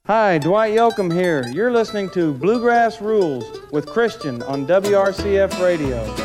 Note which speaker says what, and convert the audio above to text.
Speaker 1: Hi, Dwight Yoakam here. You're listening to Bluegrass Rules with Christian on WRCF Radio.